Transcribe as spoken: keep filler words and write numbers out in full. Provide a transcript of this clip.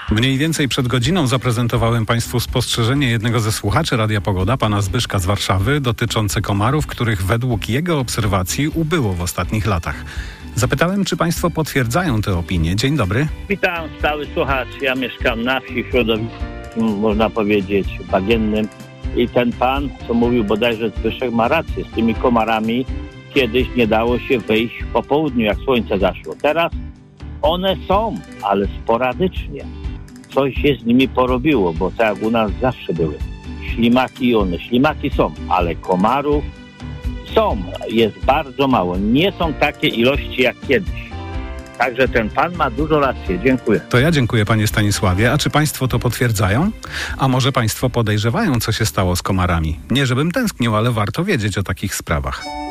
Mniej więcej przed godziną zaprezentowałem Państwu spostrzeżenie jednego ze słuchaczy Radia Pogoda, pana Zbyszka z Warszawy, dotyczące komarów, których według jego obserwacji ubyło w ostatnich latach. Zapytałem, czy Państwo potwierdzają tę opinię. Dzień dobry. Witam, stały słuchacz. Ja mieszkam na wsi, w środowisku, można powiedzieć, bagiennym. I ten pan, co mówił bodajże Zbyszek, ma rację. Z tymi komarami kiedyś nie dało się wyjść po południu, jak słońce zaszło. Teraz one są, ale sporadycznie. Coś się z nimi porobiło, bo tak jak u nas zawsze były. Ślimaki i one. Ślimaki są, ale komarów są. Jest bardzo mało. Nie są takie ilości jak kiedyś. Także ten pan ma dużo racji. Dziękuję. To ja dziękuję, panie Stanisławie. A czy państwo to potwierdzają? A może państwo podejrzewają, co się stało z komarami? Nie żebym tęsknił, ale warto wiedzieć o takich sprawach.